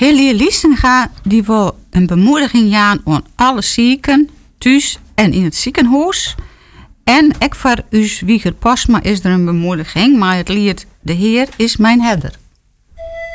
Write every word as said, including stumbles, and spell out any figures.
Hilly Liesinga die wil een bemoediging aan aan alle zieken, thuis en in het ziekenhuis. En ook voor uw Wieger Posma is er een bemoediging, maar het lied De Heer is mijn herder.